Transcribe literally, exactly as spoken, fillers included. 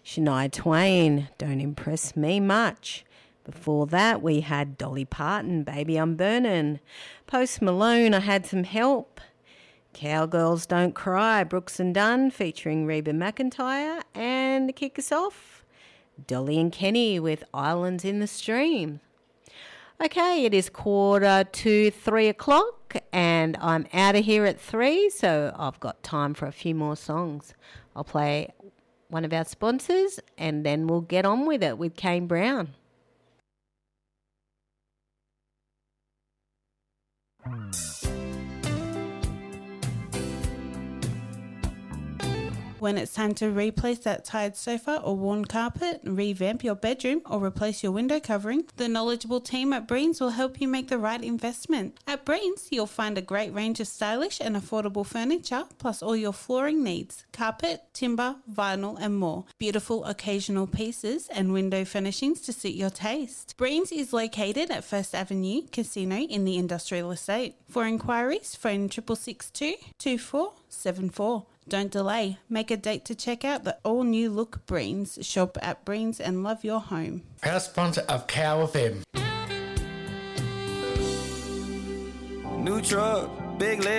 Shania Twain, Don't Impress Me Much. Before that, we had Dolly Parton, Baby I'm Burnin'. Post Malone, I Had Some Help. Cowgirls Don't Cry, Brooks and Dunn featuring Reba McEntire. And to kick us off, Dolly and Kenny with Islands in the Stream. Okay, it is quarter to three o'clock and I'm out of here at three, so I've got time for a few more songs. I'll play one of our sponsors and then we'll get on with it with Kane Brown. When it's time to replace that tired sofa or worn carpet, revamp your bedroom or replace your window covering, the knowledgeable team at Breens will help you make the right investment. At Breens, you'll find a great range of stylish and affordable furniture, plus all your flooring needs, carpet, timber, vinyl and more. Beautiful occasional pieces and window furnishings to suit your taste. Breens is located at First Avenue Casino in the Industrial Estate. For inquiries, phone triple six two, two four seven four. Don't delay. Make a date to check out the all-new look Breens. Shop at Breens and love your home. Proud sponsor of Cow F M. New truck, big leg.